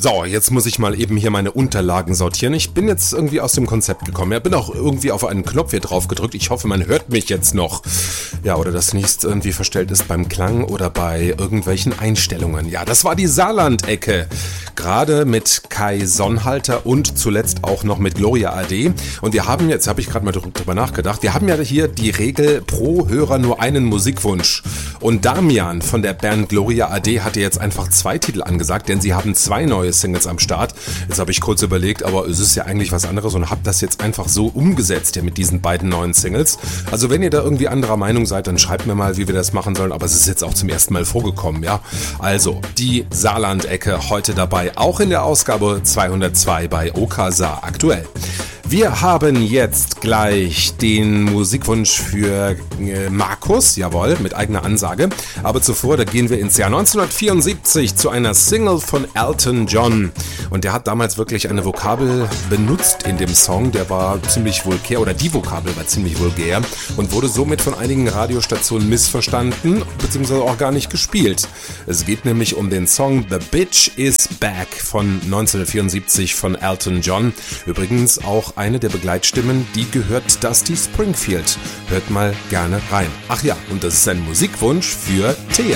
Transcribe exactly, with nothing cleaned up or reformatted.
So, jetzt muss ich mal eben hier meine Unterlagen sortieren. Ich bin jetzt irgendwie aus dem Konzept gekommen. Ja, bin auch irgendwie auf einen Knopf hier drauf gedrückt. Ich hoffe, man hört mich jetzt noch. Ja, oder das nichts irgendwie verstellt ist beim Klang oder bei irgendwelchen Einstellungen. Ja, das war die Saarland-Ecke. Gerade mit Kai Sonnhalter und zuletzt auch noch mit Gloria A D. Und wir haben jetzt, habe ich gerade mal drüber nachgedacht, wir haben ja hier die Regel pro Hörer nur einen Musikwunsch. Und Damian von der Band Gloria A D hatte jetzt einfach zwei Titel angesagt, denn sie haben zwei neue Singles am Start. Jetzt habe ich kurz überlegt, aber es ist ja eigentlich was anderes und habe das jetzt einfach so umgesetzt hier mit diesen beiden neuen Singles. Also wenn ihr da irgendwie anderer Meinung seid, dann schreibt mir mal, wie wir das machen sollen, aber es ist jetzt auch zum ersten Mal vorgekommen, ja. Also, die Saarland-Ecke heute dabei, auch in der Ausgabe zweihundertzwei bei Okasa aktuell. Wir haben jetzt gleich den Musikwunsch für äh, Markus, jawohl, mit eigener Ansage. Aber zuvor, da gehen wir ins Jahr neunzehnhundertvierundsiebzig zu einer Single von Elton John. Und der hat damals wirklich eine Vokabel benutzt in dem Song, der war ziemlich vulgär, oder die Vokabel war ziemlich vulgär und wurde somit von einigen Radiostationen missverstanden, beziehungsweise auch gar nicht gespielt. Es geht nämlich um den Song The Bitch Is Back von neunzehnhundertvierundsiebzig von Elton John. Übrigens auch eine der Begleitstimmen, die gehört Dusty Springfield. Hört mal gerne rein. Ach ja, und das ist ein Musikwunsch für Thea.